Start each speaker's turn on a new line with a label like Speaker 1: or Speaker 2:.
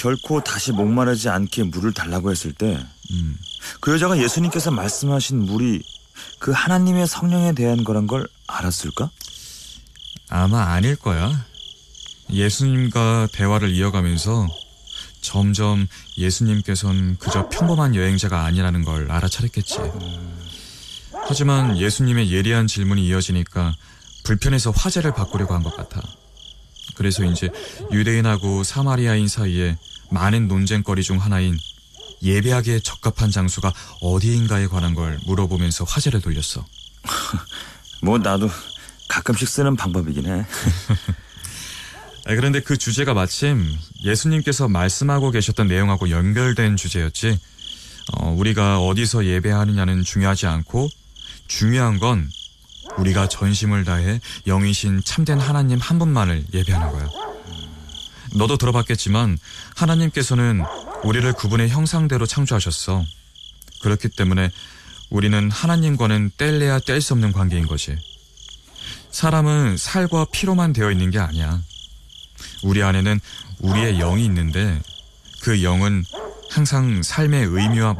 Speaker 1: 결코 다시 목마르지 않게 물을 달라고 했을 때 그 여자가 예수님께서 말씀하신 물이 그 하나님의 성령에 대한 거란 걸 알았을까?
Speaker 2: 아마 아닐 거야. 예수님과 대화를 이어가면서 점점 예수님께서는 그저 평범한 여행자가 아니라는 걸 알아차렸겠지. 하지만 예수님의 예리한 질문이 이어지니까 불편해서 화제를 바꾸려고 한 것 같아. 그래서 이제 유대인하고 사마리아인 사이에 많은 논쟁거리 중 하나인 예배하기에 적합한 장소가 어디인가에 관한 걸 물어보면서 화제를 돌렸어.
Speaker 1: 뭐 나도 가끔씩 쓰는 방법이긴 해.
Speaker 2: 그런데 그 주제가 마침 예수님께서 말씀하고 계셨던 내용하고 연결된 주제였지. 우리가 어디서 예배하느냐는 중요하지 않고 중요한 건 우리가 전심을 다해 영이신 참된 하나님 한 분만을 예배하는 거야. 너도 들어봤겠지만 하나님께서는 우리를 그분의 형상대로 창조하셨어. 그렇기 때문에 우리는 하나님과는 뗄래야 뗄 수 없는 관계인 거지. 사람은 살과 피로만 되어 있는 게 아니야. 우리 안에는 우리의 영이 있는데 그 영은 항상 삶의 의미와